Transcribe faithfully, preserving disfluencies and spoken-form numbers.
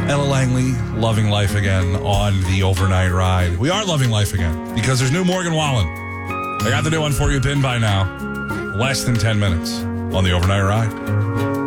Ella Langley, loving life again on the overnight ride. We are loving life again because there's new Morgan Wallen. I got the new one for you pinned by now. Less than ten minutes on the overnight ride.